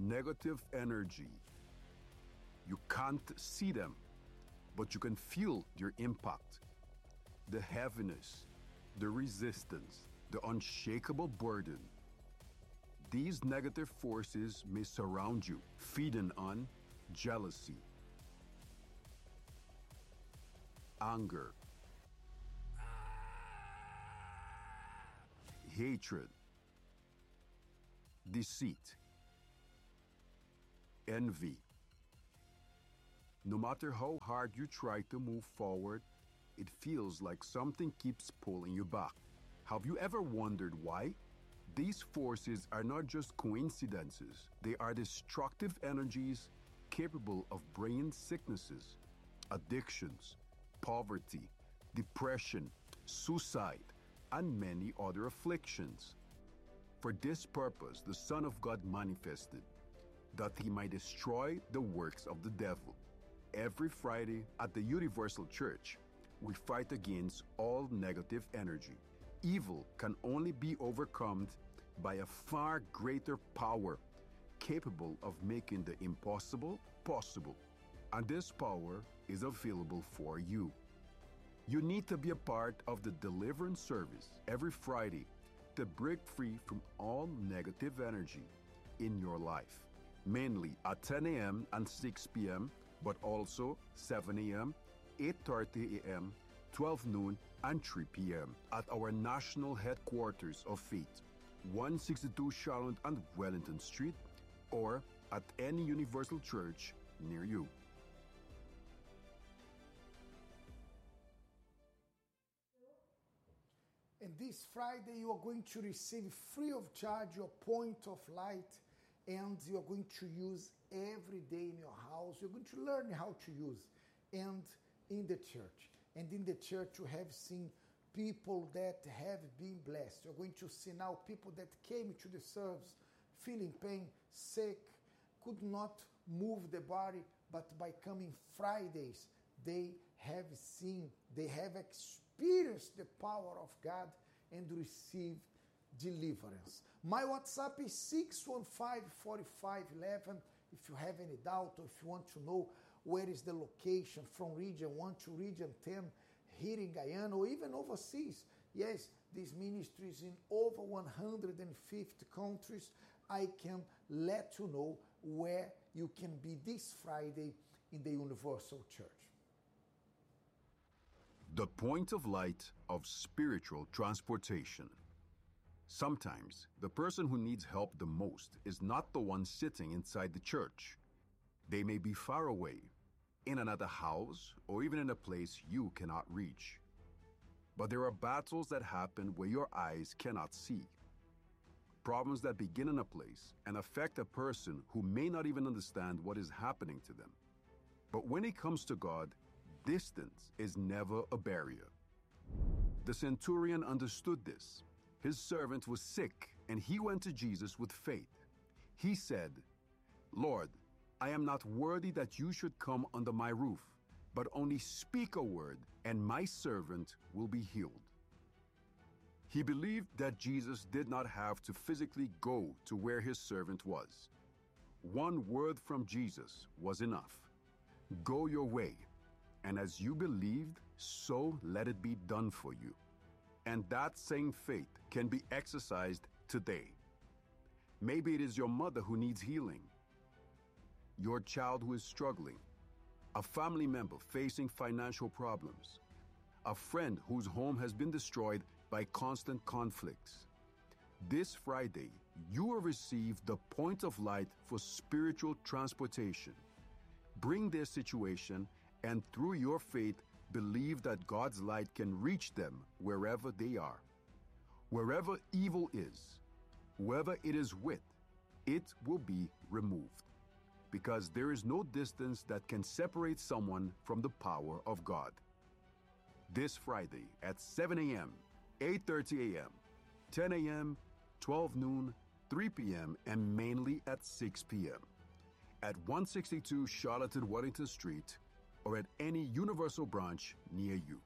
negative energy. You can't see them, but you can feel their impact. The heaviness, the resistance, the unshakable burden. These negative forces may surround you, feeding on jealousy, anger, hatred, deceit, envy. No matter how hard you try to move forward, it feels like something keeps pulling you back. Have you ever wondered why? These forces are not just coincidences. They are destructive energies capable of bringing sicknesses, addictions, poverty, depression, suicide, and many other afflictions. For this purpose, the Son of God manifested, that he might destroy the works of the devil. Every Friday at the Universal Church, we fight against all negative energy. Evil can only be overcome by a far greater power capable of making the impossible possible. And this power is available for you. You need to be a part of the deliverance service every Friday to break free from all negative energy in your life, mainly at 10 a.m. and 6 p.m., but also 7 a.m., 8:30 a.m., 12 noon, and 3 p.m. at our national headquarters of Faith, 162 Charlotte and Wellington Street, or at any Universal Church near you. And this Friday, you are going to receive free of charge your point of light, and you are going to use every day in your house. You're going to learn how to use, and in the church. And in the church, you have seen people that have been blessed. You're going to see now people that came to the service feeling pain, sick, could not move the body, but by coming Fridays, they have experienced the power of God and received deliverance. My WhatsApp is 615-4511. If you have any doubt or if you want to know where is the location from region 1 to region 10 here in Guyana or even overseas. Yes, this ministry is in over 150 countries. I can let you know where you can be this Friday in the Universal Church. The point of light of spiritual transportation. Sometimes the person who needs help the most is not the one sitting inside the church. They may be far away, in another house, or even in a place you cannot reach. But there are battles that happen where your eyes cannot see. Problems that begin in a place and affect a person who may not even understand what is happening to them. But when it comes to God, distance is never a barrier. The centurion understood this. His servant was sick, and he went to Jesus with faith. He said, "Lord, I am not worthy that you should come under my roof, but only speak a word, and my servant will be healed." He believed that Jesus did not have to physically go to where his servant was. One word from Jesus was enough. Go your way, and as you believed, so let it be done for you. And that same faith can be exercised today. Maybe it is your mother who needs healing, your child who is struggling, a family member facing financial problems, a friend whose home has been destroyed by constant conflicts. This Friday, you will receive the point of light for spiritual transportation. Bring their situation, and through your faith, believe that God's light can reach them wherever they are. Wherever evil is, whoever it is with, it will be removed. Because there is no distance that can separate someone from the power of God. This Friday at 7 a.m., 8:30 a.m., 10 a.m., 12 noon, 3 p.m., and mainly at 6 p.m. at 162 Charlotte and Wellington Street, or at any Universal branch near you.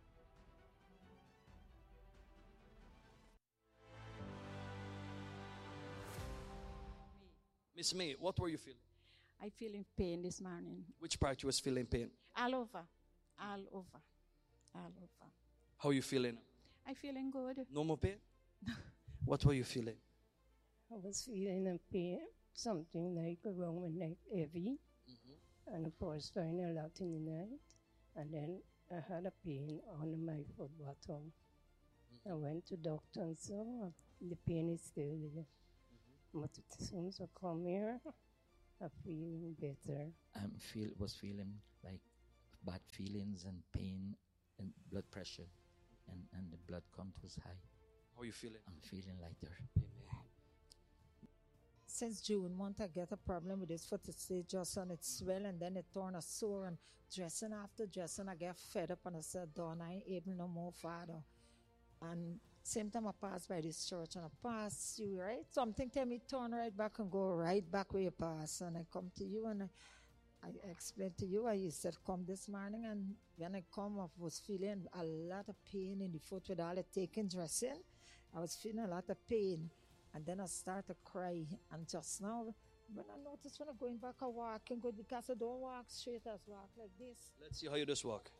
Miss May, what were you feeling? I feeling pain this morning. Which part you was feeling pain? All over. All over. All over. How you feeling? I feeling good. No more pain? What were you feeling? I was feeling a pain, something like around my neck heavy, and I was trying a lot in the night, and then I had a pain on my foot bottom. I went to doctor and so the pain is still there. But as soon as I come here, I'm feeling better. Was feeling like bad feelings and pain and blood pressure, and the blood count was high. How you feeling? I'm feeling lighter. Amen. Since June month, I get a problem with this foot. It's just on it swell and then it turn a sore, and dressing after dressing, I get fed up and I said, Dawn, I ain't able no more, Father. And same time I pass by this church and I pass you, right? Something tell me turn right back and go right back where you pass. And I come to you and I explained to you, you said come this morning, and when I come, I was feeling a lot of pain in the foot with all the taking dressing. I was feeling a lot of pain. And then I start to cry. And just now, when I notice when I'm going back, I walking good because I don't walk straight, I walk like this. Let's see how you just walk.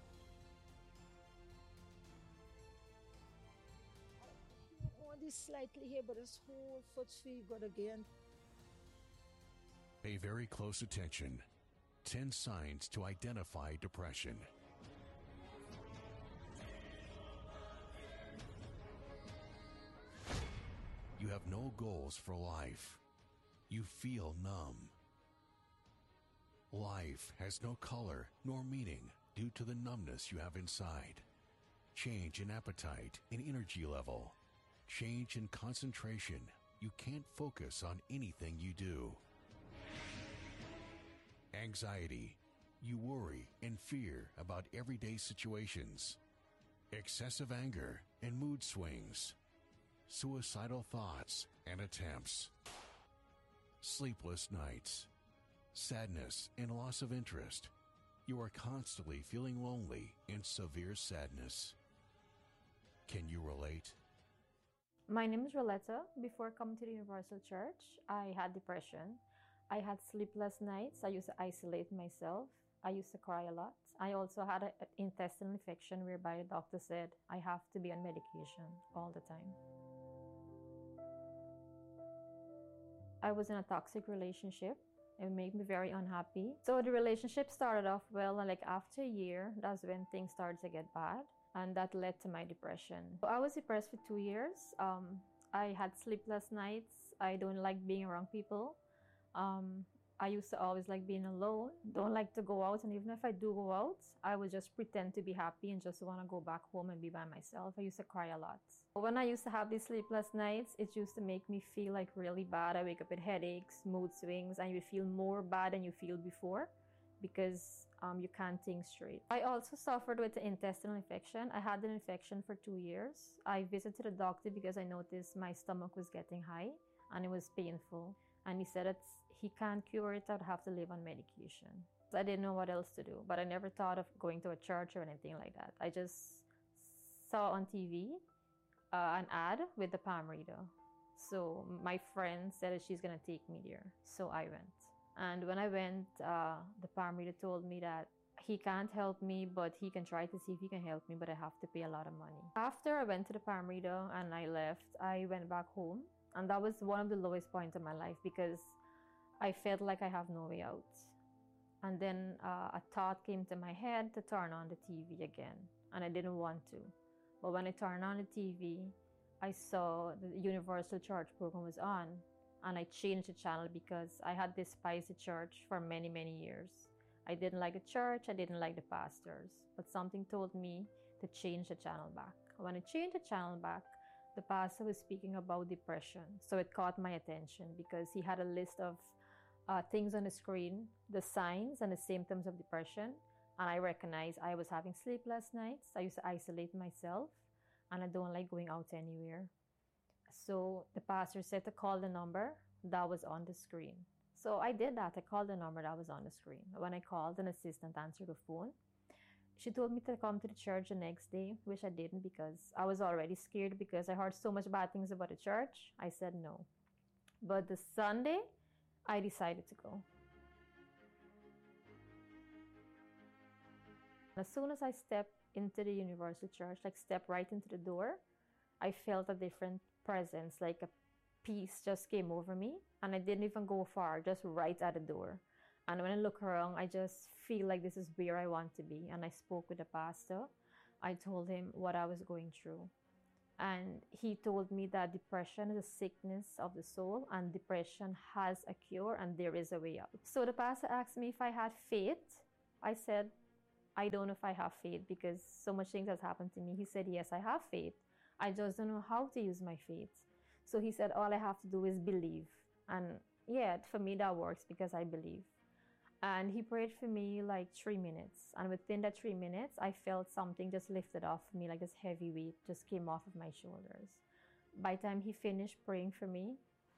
Only slightly here, but this whole foot feel good again. Pay very close attention. 10 signs to identify depression. You have no goals for life. You feel numb. Life has no color nor meaning due to the numbness you have inside. Change in appetite and energy level. Change in concentration. You can't focus on anything you do. Anxiety. You worry and fear about everyday situations. Excessive anger and mood swings. Suicidal thoughts and attempts. Sleepless nights. Sadness and loss of interest. You are constantly feeling lonely and severe sadness. Can you relate? My name is Roletta. Before coming to the Universal Church, I had depression. I had sleepless nights. I used to isolate myself. I used to cry a lot. I also had an intestinal infection whereby the doctor said I have to be on medication all the time. I was in a toxic relationship. It made me very unhappy. So the relationship started off well, and like after a year, that's when things started to get bad. And that led to my depression. I was depressed for 2 years. I had sleepless nights. I don't like being around people. I used to always like being alone. Don't like to go out. And even if I do go out, I would just pretend to be happy and just want to go back home and be by myself. I used to cry a lot. When I used to have these sleepless nights, it used to make me feel like really bad. I wake up with headaches, mood swings, and you feel more bad than you feel before because you can't think straight. I also suffered with the intestinal infection. I had an infection for 2 years. I visited a doctor because I noticed my stomach was getting high and it was painful. And he said that he can't cure it, I'd have to live on medication. So I didn't know what else to do, but I never thought of going to a church or anything like that. I just saw on TV an ad with the palm reader. So my friend said that she's gonna take me there. So I went. And when I went, the palm reader told me that he can't help me, but he can try to see if he can help me, but I have to pay a lot of money. After I went to the palm reader and I left, I went back home. And that was one of the lowest points of my life because I felt like I have no way out. And then a thought came to my head to turn on the TV again. And I didn't want to. But when I turned on the TV, I saw the Universal Church program was on. And I changed the channel because I had despised the church for many, many years. I didn't like the church. I didn't like the pastors. But something told me to change the channel back. When I changed the channel back, the pastor was speaking about depression. So it caught my attention because he had a list of things on the screen, the signs and the symptoms of depression. And I recognized I was having sleepless nights. I used to isolate myself and I don't like going out anywhere. So the pastor said to call the number that was on the screen. So I did that. I called the number that was on the screen. When I called, an assistant answered the phone. She told me to come to the church the next day, which I didn't because I was already scared because I heard so much bad things about the church. I said no. But the Sunday, I decided to go. As soon as I stepped into the Universal Church, like step right into the door, I felt a different presence, like a peace just came over me, and I didn't even go far, just right at the door. And when I look around, I just feel like this is where I want to be. And I spoke with the pastor. I told him what I was going through. And he told me that depression is a sickness of the soul, and depression has a cure, and there is a way out. So the pastor asked me if I had faith. I said, I don't know if I have faith because so much things has happened to me. He said, yes, I have faith. I just don't know how to use my faith. So he said, all I have to do is believe. And yeah, for me that works because I believe. And he prayed for me like 3 minutes. And within that 3 minutes, I felt something just lifted off me, like this heavy weight just came off of my shoulders. By the time he finished praying for me,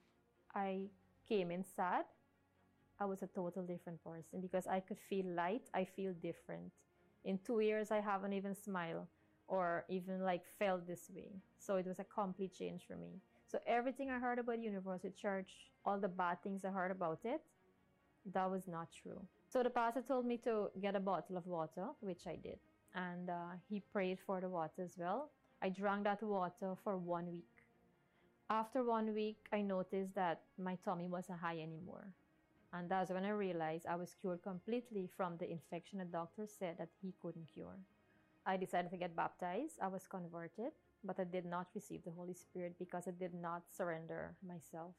I came in sad. I was a total different person because I could feel light. I feel different. In 2 years, I haven't even smiled or even like felt this way. So it was a complete change for me. So everything I heard about Universal Church, all the bad things I heard about it, that was not true. So the pastor told me to get a bottle of water, which I did. And he prayed for the water as well. I drank that water for 1 week. After 1 week, I noticed that my tummy wasn't high anymore. And that's when I realized I was cured completely from the infection the doctor said that he couldn't cure. I decided to get baptized. I was converted, but I did not receive the Holy Spirit because I did not surrender myself.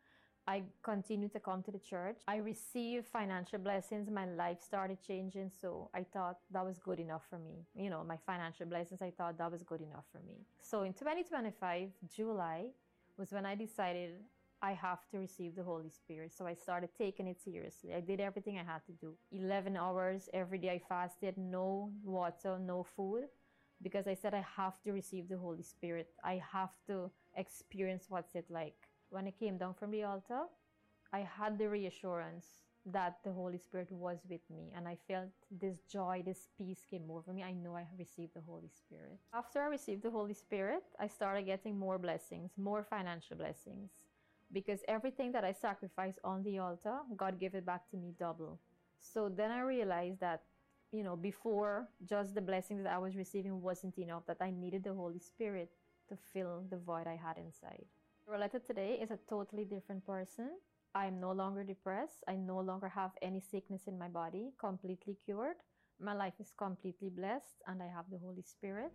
I continued to come to the church. I received financial blessings. My life started changing, so I thought that was good enough for me. You know, my financial blessings, I thought that was good enough for me. So in 2025, July, was when I decided I have to receive the Holy Spirit. So I started taking it seriously. I did everything I had to do. 11 hours every day I fasted, no water, no food, because I said I have to receive the Holy Spirit. I have to experience what's it like. When I came down from the altar, I had the reassurance that the Holy Spirit was with me, and I felt this joy, this peace came over me. I know I have received the Holy Spirit. After I received the Holy Spirit, I started getting more blessings, more financial blessings, because everything that I sacrificed on the altar, God gave it back to me double. So then I realized that, you know, before just the blessings that I was receiving wasn't enough, that I needed the Holy Spirit to fill the void I had inside. Roletta today is a totally different person. I'm no longer depressed. I no longer have any sickness in my body, completely cured. My life is completely blessed, and I have the Holy Spirit.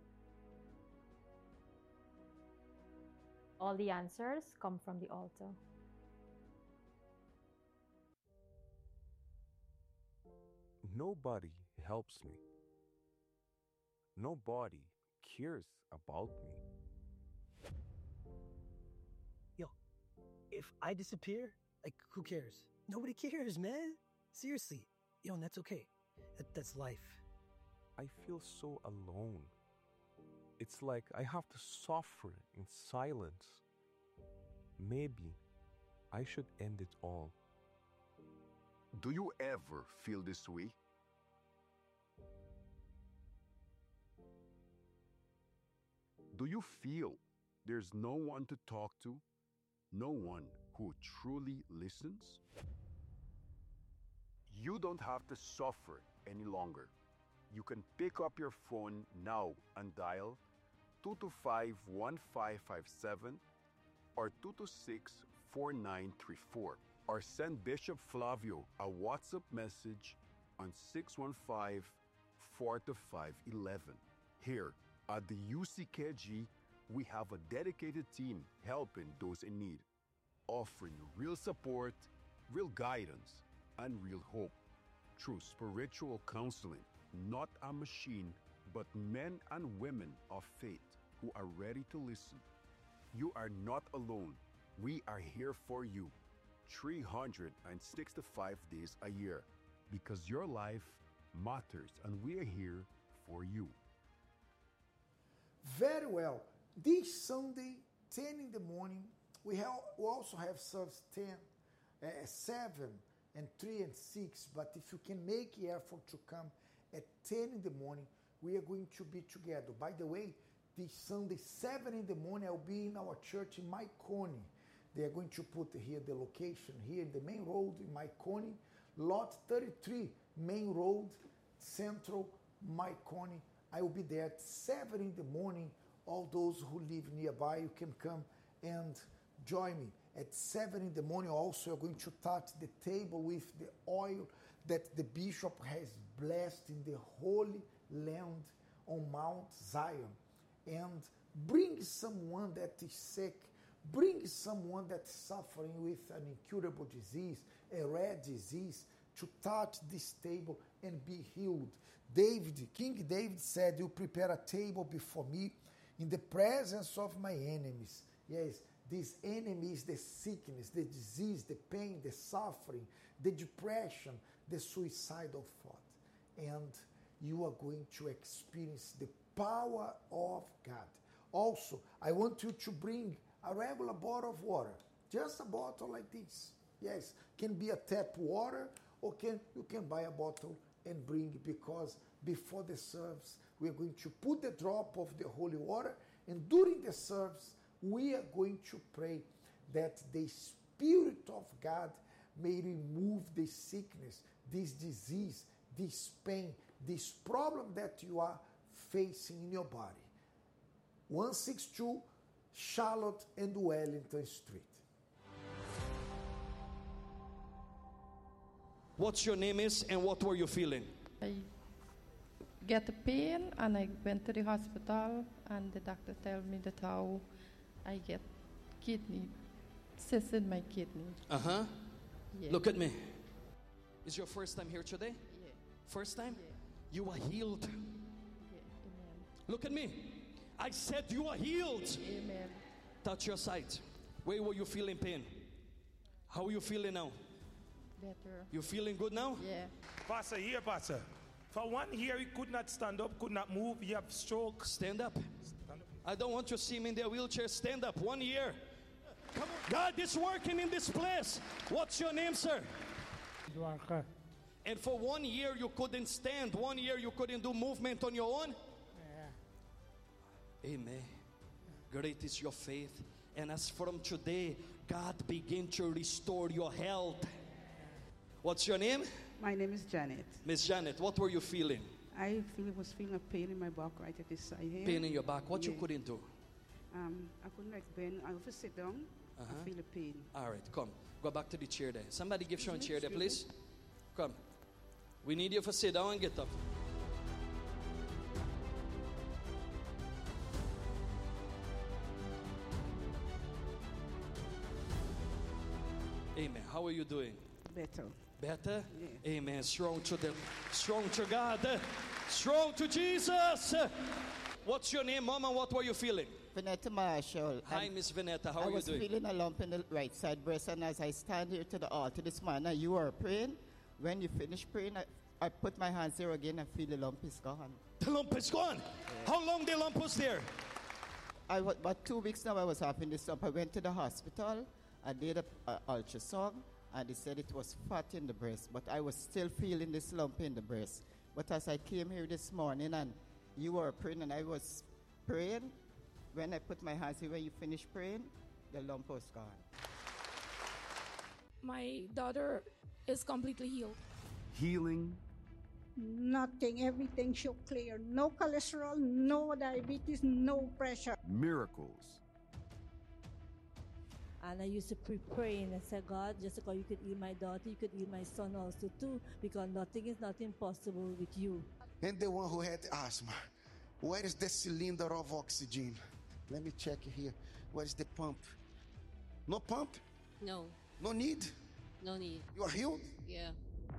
All the answers come from the altar. Nobody helps me. Nobody cares about me. If I disappear, like, who cares? Nobody cares, man. Seriously. And that's okay. That's life. I feel so alone. It's like I have to suffer in silence. Maybe I should end it all. Do you ever feel this way? Do you feel there's no one to talk to? No one who truly listens? You don't have to suffer any longer. You can pick up your phone now and dial 225-1557 or 226-4934, or send Bishop Flavio a WhatsApp message on 615-425-11. Here at the UCKG, we have a dedicated team helping those in need, offering real support, real guidance, and real hope through spiritual counseling. Not a machine, but men and women of faith who are ready to listen. You are not alone. We are here for you 365 days a year, because your life matters and we are here for you. Very well. This Sunday, 10 in the morning, we also have service 7 and 3 and 6. But if you can make the effort to come at 10 in the morning, we are going to be together. By the way, this Sunday, 7 in the morning, I'll be in our church in Maicone. They are going to put here the location here in the main road in Maicone, lot 33, main road, Central Maicone. I will be there at 7 in the morning. All those who live nearby, you can come and join me. At 7 in the morning also, you're going to touch the table with the oil that the bishop has blessed in the Holy Land on Mount Zion. And bring someone that is sick, bring someone that's suffering with an incurable disease, a rare disease, to touch this table and be healed. King David said, you prepare a table before me in the presence of my enemies. Yes, these enemies, the sickness, the disease, the pain, the suffering, the depression, the suicidal thought. And you are going to experience the power of God. Also, I want you to bring a regular bottle of water, just a bottle like this. Yes, can be a tap water, or you can buy a bottle and bring, because before the service, we are going to put the drop of the holy water, and during the service, we are going to pray that the Spirit of God may remove this sickness, this disease, this pain, this problem that you are facing in your body. 162 Charlotte and Wellington Street. What's your name is and what were you feeling? I get a pain and I went to the hospital and the doctor told me that how I get kidney, cyst in my kidney. Uh-huh. Yeah. Look at me. Is your first time here today? Yeah. First time? Yeah. You are healed. Yeah. Amen. Look at me. I said you are healed. Amen. Touch your side. Where were you feeling pain? How are you feeling now? Better. You feeling good now? Yeah. Pastor, here, Pastor. For 1 year, he could not stand up, could not move. He have stroke. Stand up. I don't want you to see him in their wheelchair. Stand up. 1 year. Come on. God is working in this place. What's your name, sir? Dwarka. And for 1 year, you couldn't stand. 1 year, you couldn't do movement on your own? Yeah. Amen. Great is your faith. And as from today, God begin to restore your health. What's your name? My name is Janet. Miss Janet, what were you feeling? I was feeling a pain in my back right at this side here. Pain in your back. What you couldn't do? I couldn't like bend. I have to sit down. I feel the pain. All right, come. Go back to the chair there. Somebody give Sean a chair there, please. Come. We need you to sit down and get up. Amen. How are you doing? Better. Better? Yeah. Amen. Strong to God. Strong to Jesus. What's your name, Mama? What were you feeling? Vanetta Marshall. Hi, Miss Vanetta. How are you doing? I was feeling a lump in the right side breast, and as I stand here to the altar this morning, you were praying. When you finish praying, I put my hands there again and feel the lump is gone. The lump is gone? Yeah. How long the lump was there? About 2 weeks now I was having this lump. I went to the hospital. I did an ultrasound, and they said it was fat in the breast, but I was still feeling this lump in the breast. But as I came here this morning, and you were praying, and I was praying, when I put my hands here, when you finished praying, the lump was gone. My daughter is completely healed. Healing. Nothing, everything should clear. No cholesterol, no diabetes, no pressure. Miracles. And I used to pray and say, God, just because you could heal my daughter, you could heal my son also too, because nothing is not impossible with you. And the one who had asthma, where is the cylinder of oxygen? Let me check here. Where is the pump? No pump? No. No need? No need. You are healed? Yeah.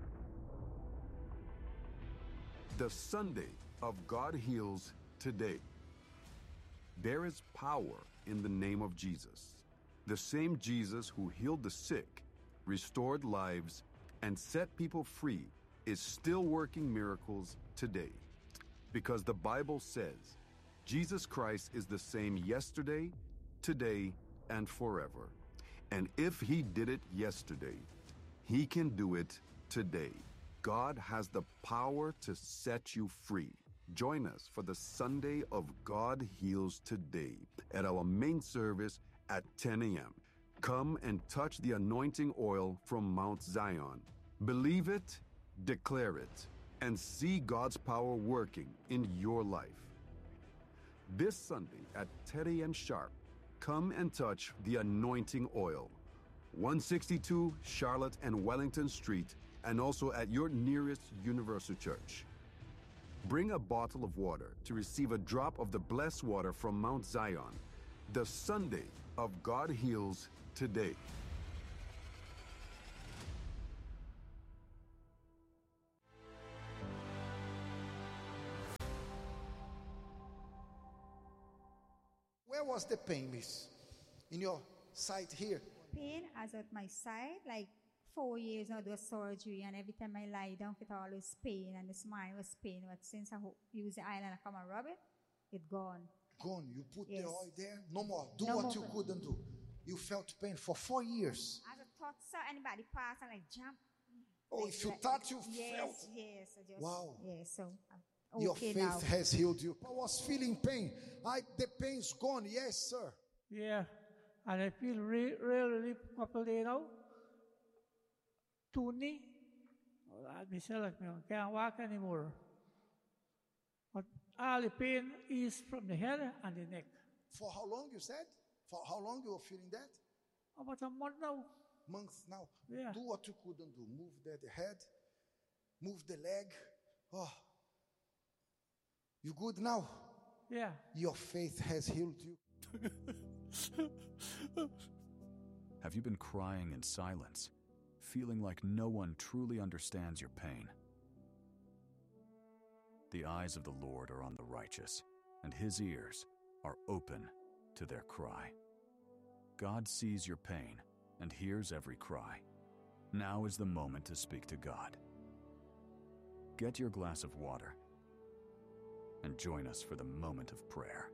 The Sunday of God Heals Today. There is power in the name of Jesus. The same Jesus who healed the sick, restored lives, and set people free is still working miracles today. Because the Bible says, Jesus Christ is the same yesterday, today, and forever. And if he did it yesterday, he can do it today. God has the power to set you free. Join us for the Sunday of God Heals Today at our main service at 10 a.m. Come and touch the anointing oil from Mount Zion. Believe it, declare it, and see God's power working in your life. This Sunday at 10 a.m. sharp, come and touch the anointing oil. 162 Charlotte and Wellington Street, and also at your nearest Universal Church. Bring a bottle of water to receive a drop of the blessed water from Mount Zion, the Sunday of God Heals Today. Where was the pain, miss? In your side here? Pain as at my side, like 4 years I do a surgery, and every time I lie down, it always pain, and the smile was pain. But since I use the oil and I come and rub it gone. Gone. You put Yes. the oil there. No more. Do No what more you pain. couldn't do. You felt pain for 4 years. As I thought, so anybody pass and like jump. Oh, like, if you touch, you yes, felt. Yes, I just, Wow. yes, so I'm Your okay faith now. has healed you. I was feeling pain. The pain's gone. Yes, sir. Yeah, and I feel really couple days now. Tuni, I can't walk anymore. But all the pain is from the head and the neck. For how long you said? For how long you were feeling that? About a month now. Months now. Yeah. Do what you couldn't do. Move the head. Move the leg. Oh. You good now? Yeah. Your faith has healed you. Have you been crying in silence, feeling like no one truly understands your pain? The eyes of the Lord are on the righteous, and his ears are open to their cry. God sees your pain and hears every cry. Now is the moment to speak to God. Get your glass of water and join us for the moment of prayer.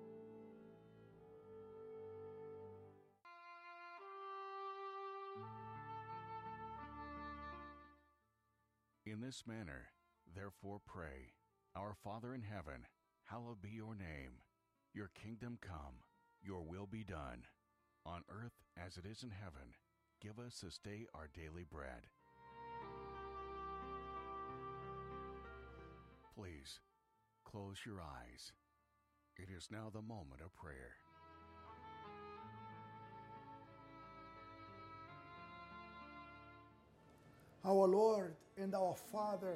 In this manner, therefore pray, Our Father in heaven, hallowed be your name. Your kingdom come, your will be done, on earth as it is in heaven. Give us this day our daily bread. Please, close your eyes. It is now the moment of prayer. Our Lord and our Father,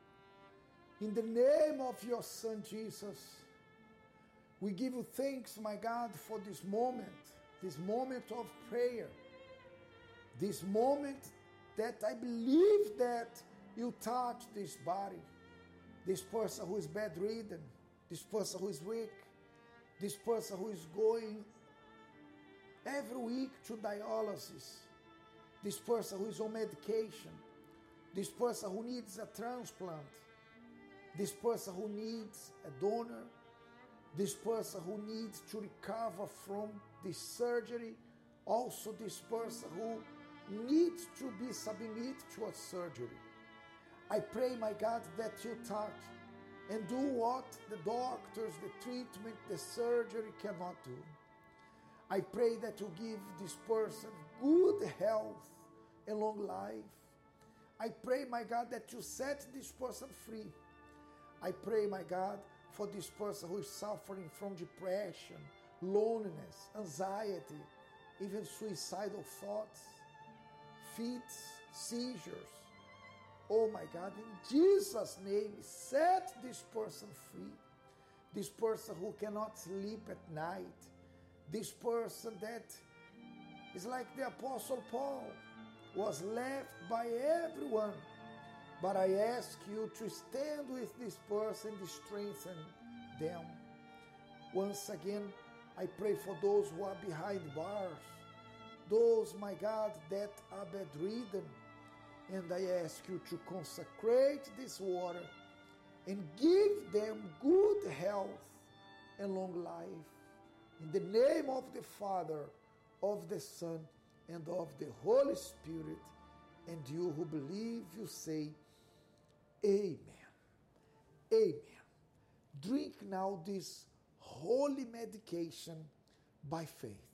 in the name of your Son Jesus, we give you thanks, my God, for this moment of prayer, this moment that I believe that you touch this body, this person who is bedridden, this person who is weak, this person who is going every week to dialysis, this person who is on medication, this person who needs a transplant, this person who needs a donor, this person who needs to recover from this surgery, also this person who needs to be submitted to a surgery. I pray, my God, that you touch and do what the doctors, the treatment, the surgery cannot do. I pray that you give this person good health and long life. I pray, my God, that you set this person free. I pray, my God, for this person who is suffering from depression, loneliness, anxiety, even suicidal thoughts, fits, seizures. Oh, my God, in Jesus' name, set this person free. This person who cannot sleep at night. This person that is like the Apostle Paul, was left by everyone. But I ask you to stand with this person and strengthen them. Once again, I pray for those who are behind bars, those, my God, that are bedridden. And I ask you to consecrate this water and give them good health and long life. In the name of the Father, of the Son, and of the Holy Spirit, and you who believe, you say, Amen. Amen. Drink now this holy medication by faith.